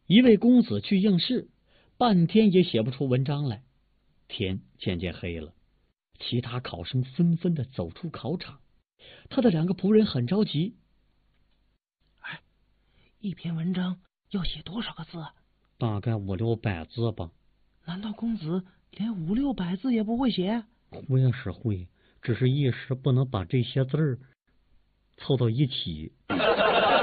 一位公子去应试，半天也写不出文章来。天渐渐黑了，其他考生纷纷的走出考场。他的2个仆人很着急。 哎，一篇文章要写多少个字？ 大概500-600字吧。 难道公子连500-600字也不会写？ 会是会，只是一时不能把这些字儿凑到一起。